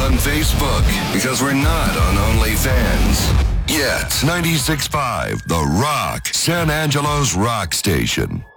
on Facebook because we're not on OnlyFans. Yet. 96.5, The Rock, San Angelo's rock station.